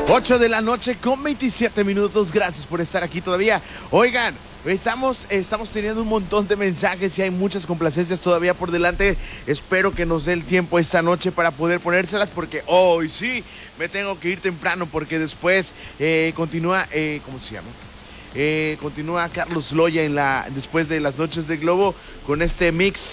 8 de la noche con 27 minutos. Gracias por estar aquí todavía. Oigan, estamos teniendo un montón de mensajes y hay muchas complacencias todavía por delante. Espero que nos dé el tiempo esta noche para poder ponérselas, porque hoy sí me tengo que ir temprano, porque después continúa, ¿cómo se llama? Continúa Carlos Loya después de las noches de Globo con este mix.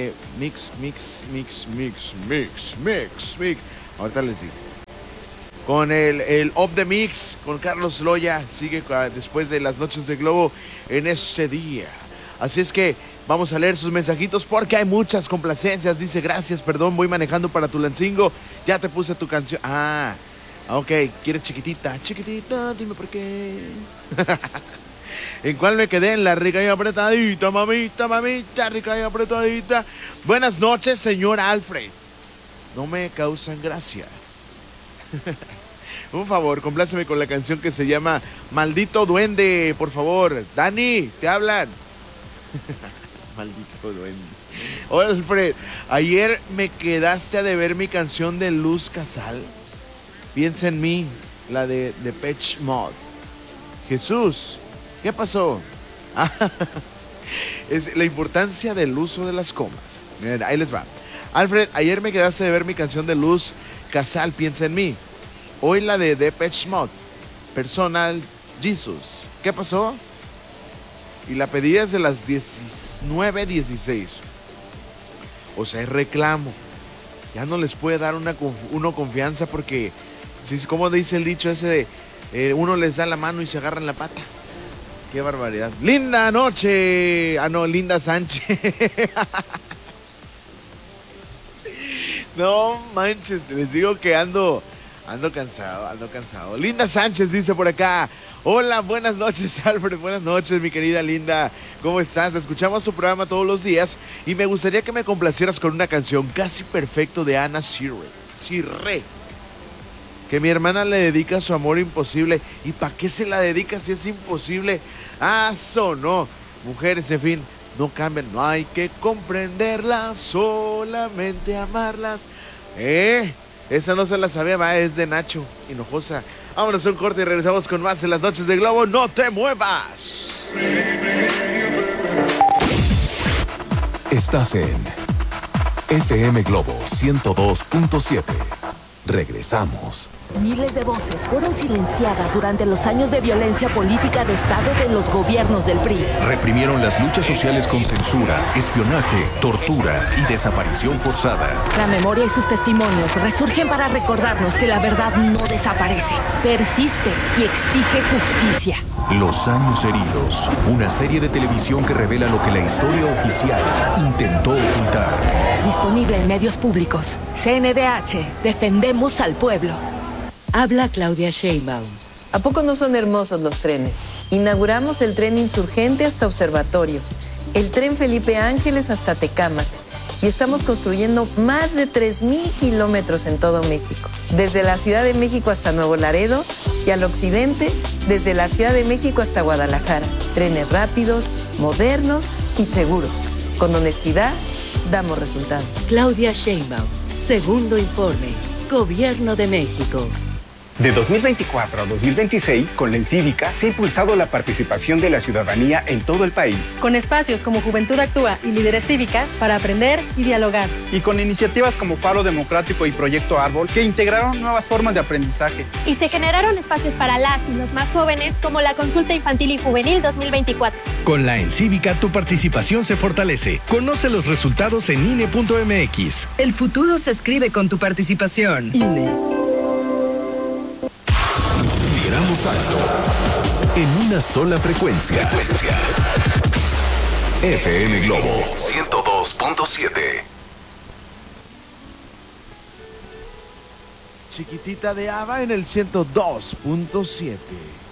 Ahorita les digo. Con el Off the Mix, con Carlos Loya, sigue después de las noches de Globo en este día. Así es que vamos a leer sus mensajitos porque hay muchas complacencias. Dice, gracias, perdón, voy manejando para Tulancingo. Ya te puse tu canción. Ok, ¿quieres chiquitita? Chiquitita, dime por qué. ¿En cuál me quedé? En la rica y apretadita, mamita, rica y apretadita. Buenas noches, señor Alfred. No me causan gracia. Un favor, compláceme con la canción que se llama Maldito Duende, por favor. Dani, te hablan. Maldito Duende. Hola, Alfred. Ayer me quedaste a deber mi canción de Luz Casal. Piensa en mí, la de Depeche Mode. Jesús, ¿qué pasó? Es la importancia del uso de las comas. Miren, ahí les va. Alfred, ayer me quedaste de ver mi canción de Luz Casal, Piensa en mí. Hoy la de Depeche Mode, Personal Jesus. ¿Qué pasó? Y la pedí desde las 19:16. O sea, es reclamo. Ya no les puede dar uno confianza porque, como dice el dicho ese de uno les da la mano y se agarran la pata. Qué barbaridad. Linda noche. No, Linda Sánchez. No manches, les digo que ando cansado. Linda Sánchez dice por acá. Hola, buenas noches, Alfred. Buenas noches, mi querida Linda. ¿Cómo estás? Escuchamos tu programa todos los días y me gustaría que me complacieras con una canción Casi Perfecto de Ana Cirre, que mi hermana le dedica su amor imposible. ¿Y para qué se la dedica si es imposible? Sonó. Mujeres, en fin, no cambian. No hay que comprenderlas, solamente amarlas. Esa no se la sabía, es de Nacho Hinojosa. Vámonos a un corte y regresamos con más en las noches de Globo. ¡No te muevas! Estás en FM Globo 102.7. Regresamos. Miles de voces fueron silenciadas durante los años de violencia política de Estado de los gobiernos del PRI. Reprimieron las luchas sociales con censura, espionaje, tortura y desaparición forzada. La memoria y sus testimonios resurgen para recordarnos que la verdad no desaparece, persiste y exige justicia. Los años heridos, una serie de televisión que revela lo que la historia oficial intentó ocultar. Disponible en medios públicos. CNDH, defendemos al pueblo. Habla Claudia Sheinbaum. ¿A poco no son hermosos los trenes? Inauguramos el tren Insurgente hasta Observatorio, el tren Felipe Ángeles hasta Tecámac y estamos construyendo más de 3,000 kilómetros en todo México. Desde la Ciudad de México hasta Nuevo Laredo y al occidente, desde la Ciudad de México hasta Guadalajara. Trenes rápidos, modernos y seguros. Con honestidad, damos resultados. Claudia Sheinbaum. Segundo informe. Gobierno de México. De 2024 a 2026, con la Encívica se ha impulsado la participación de la ciudadanía en todo el país. Con espacios como Juventud Actúa y Líderes Cívicas para aprender y dialogar. Y con iniciativas como Faro Democrático y Proyecto Árbol que integraron nuevas formas de aprendizaje. Y se generaron espacios para las y los más jóvenes como la Consulta Infantil y Juvenil 2024. Con la Encívica tu participación se fortalece. Conoce los resultados en INE.mx. El futuro se escribe con tu participación. INE. Alto, en una sola frecuencia. FM Globo 102.7. Chiquitita de Ava en el 102.7.